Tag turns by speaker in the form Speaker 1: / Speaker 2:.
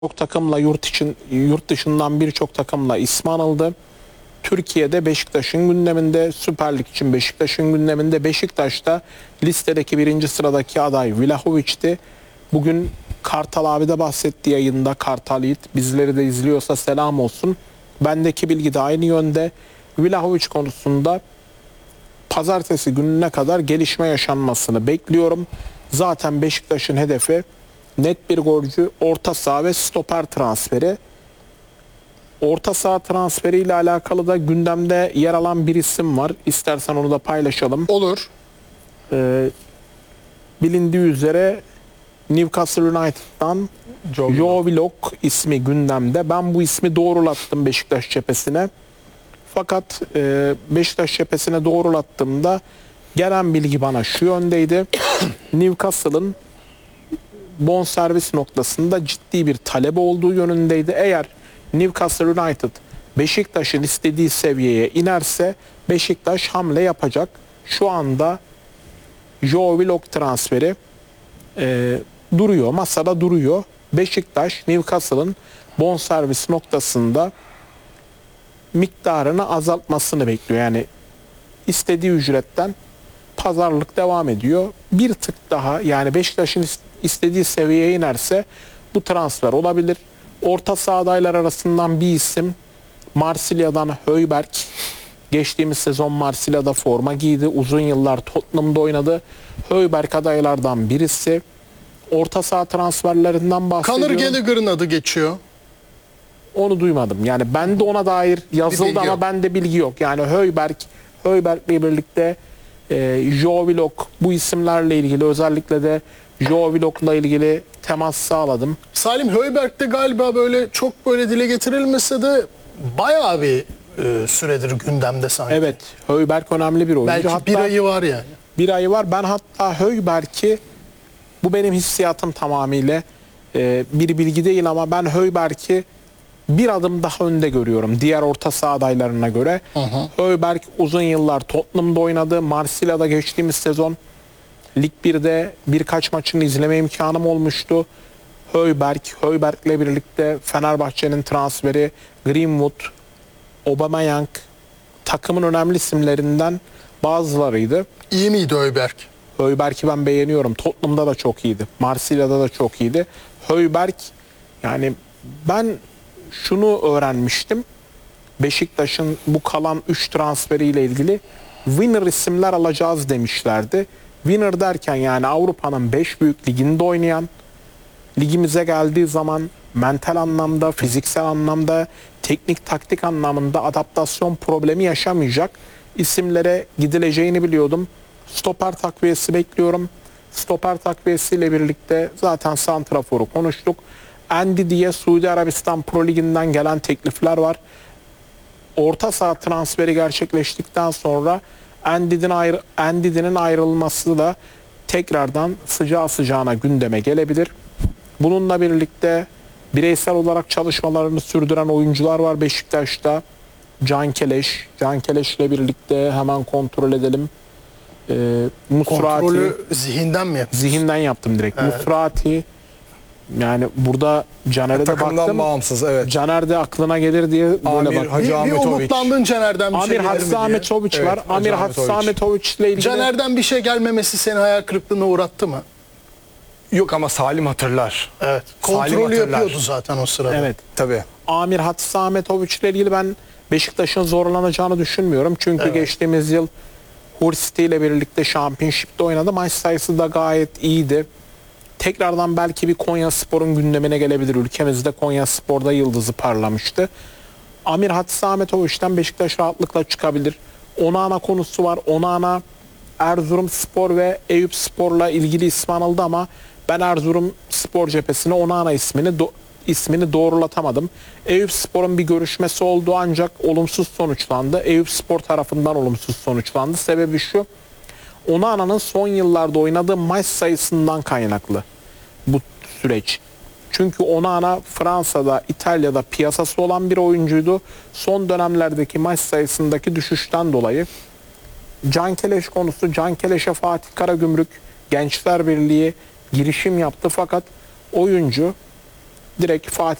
Speaker 1: Çok takımla yurt dışından birçok takımla ismi anıldı. Türkiye'de Beşiktaş'ın gündeminde, Süper Lig için Beşiktaş'ın gündeminde. Beşiktaş'ta listedeki birinci sıradaki aday Vlahovic'ti. Bugün Kartal abi de bahsetti yayında. Kartal Yiğit bizleri de izliyorsa selam olsun. Bendeki bilgi de aynı yönde. Vlahovic konusunda pazartesi gününe kadar gelişme yaşanmasını bekliyorum. Zaten Beşiktaş'ın hedefi net bir golcü, orta saha ve stoper transferi. Orta saha transferiyle alakalı da gündemde yer alan bir isim var. İstersen onu da paylaşalım.
Speaker 2: Olur.
Speaker 1: Bilindiği üzere Newcastle United'dan Joe Willock ismi gündemde. Ben bu ismi doğrulattım Beşiktaş cephesine. Fakat Beşiktaş cephesine doğrulattığımda gelen bilgi bana şu yöndeydi. Newcastle'ın bonservis noktasında ciddi bir talep olduğu yönündeydi. Eğer Newcastle United Beşiktaş'ın istediği seviyeye inerse Beşiktaş hamle yapacak. Şu anda Joe Willock transferi duruyor, masada duruyor. Beşiktaş Newcastle'ın bonservis noktasında miktarını azaltmasını bekliyor. Yani istediği ücretten pazarlık devam ediyor. Bir tık daha, yani Beşiktaş'ın istediği seviyeye inerse bu transfer olabilir. Orta saha adaylar arasından bir isim Marsilya'dan Højbjerg. Geçtiğimiz sezon Marsilya'da forma giydi. Uzun yıllar Tottenham'da oynadı. Højbjerg adaylardan birisi. Orta saha transferlerinden bahsediyorum.
Speaker 2: Conor Gallagher'ın adı geçiyor.
Speaker 1: Onu duymadım. Yani ben de ona dair yazıldı ama
Speaker 2: yok.
Speaker 1: bende bilgi yok. Yani Højbjerg'le birlikte Joe Willock, bu isimlerle ilgili, özellikle de Joe Willock'la ilgili temas sağladım.
Speaker 2: Salim, Højbjerg de galiba böyle çok böyle dile getirilmese de bayağı bir süredir gündemde sanki.
Speaker 1: Evet, Højbjerg önemli bir oyuncu.
Speaker 2: Belki
Speaker 1: hatta
Speaker 2: bir ayı var yani.
Speaker 1: bir ayı var. Ben hatta Højbjerg'i, bu benim hissiyatım tamamıyla, bir bilgi değil ama ben Højbjerg'i bir adım daha önde görüyorum diğer orta saha adaylarına göre. Højbjerg uzun yıllar Tottenham'da oynadı. Marsilya'da geçtiğimiz sezon Lig 1'de birkaç maçını izleme imkanım olmuştu. Højbjerg'le birlikte Fenerbahçe'nin transferi Greenwood, Aubameyang takımın önemli isimlerinden bazılarıydı.
Speaker 2: İyi miydi Højbjerg?
Speaker 1: Højbjerg'i ben beğeniyorum. Tottenham'da da çok iyiydi. Marsilya'da da çok iyiydi. Højbjerg, yani ben şunu öğrenmiştim. Beşiktaş'ın bu kalan 3 transferiyle ilgili winner isimler alacağız demişlerdi. Winner derken yani Avrupa'nın 5 büyük liginde oynayan, ligimize geldiği zaman mental anlamda, fiziksel anlamda, teknik taktik anlamında adaptasyon problemi yaşamayacak isimlere gidileceğini biliyordum. Stoper takviyesi bekliyorum. Stoper takviyesiyle birlikte zaten santraforu konuştuk. Andy diye Suudi Arabistan Pro Ligi'nden gelen teklifler var. Orta saha transferi gerçekleştikten sonra Andy'nin ayrılması da tekrardan sıcağı sıcağına gündeme gelebilir. Bununla birlikte bireysel olarak çalışmalarını sürdüren oyuncular var Beşiktaş'ta. Can Keleş'le birlikte hemen kontrol edelim.
Speaker 2: Kontrolü zihinden mi yapıyorsun?
Speaker 1: Zihinden yaptım direkt.
Speaker 2: Evet.
Speaker 1: Musrati, yani burada Caner'e de
Speaker 3: Takımdan
Speaker 1: baktım.
Speaker 3: bağımsız, evet.
Speaker 1: Caner de aklına gelir diye böyle
Speaker 3: Amir
Speaker 1: baktım.
Speaker 3: Hacı
Speaker 2: Bir
Speaker 3: Ahmetoviç.
Speaker 2: umutlandın Caner'den bir şey
Speaker 1: Amir
Speaker 2: gelir mi
Speaker 1: Hadsi
Speaker 2: diye.
Speaker 1: Ahmetoviç
Speaker 3: Evet,
Speaker 1: var.
Speaker 3: Hacı
Speaker 1: Amir Hadsi
Speaker 3: Ahmetoviç.
Speaker 1: Ahmetoviç'le ilgili
Speaker 2: Caner'den bir şey gelmemesi seni hayal kırıklığına uğrattı mı?
Speaker 3: Yok ama Salim hatırlar.
Speaker 2: Evet.
Speaker 3: Salim
Speaker 2: Kontrolü
Speaker 3: hatırlar.
Speaker 2: yapıyordu zaten o sırada.
Speaker 1: evet.
Speaker 3: Tabii.
Speaker 1: Amir Hadsi Ahmetoviç'le ilgili ben Beşiktaş'ın zorlanacağını düşünmüyorum. Çünkü
Speaker 2: Evet.
Speaker 1: geçtiğimiz yıl Hull City ile birlikte Championship'te oynadı. Maç sayısı da gayet iyiydi. Tekrardan belki bir Konyaspor'un gündemine gelebilir. Ülkemizde Konyaspor'da yıldızı parlamıştı. Amir Hadsi Ahmetoviç'ten Beşiktaş rahatlıkla çıkabilir. Onana konusu var. Onana Erzurumspor ve Eyüpspor'la ilgili ismi anıldı ama ben Erzurumspor cephesine Onana ismini doğrulatamadım. Eyüpspor'un bir görüşmesi oldu ancak olumsuz sonuçlandı. Eyüpspor tarafından olumsuz sonuçlandı. Sebebi şu: Onana'nın son yıllarda oynadığı maç sayısından kaynaklı bu süreç. Çünkü Onana Fransa'da, İtalya'da piyasası olan bir oyuncuydu. Son dönemlerdeki maç sayısındaki düşüşten dolayı Can Keleş konusu, Can Keleş'e Fatih Karagümrük Gençler Birliği girişim yaptı fakat oyuncu direkt Fatih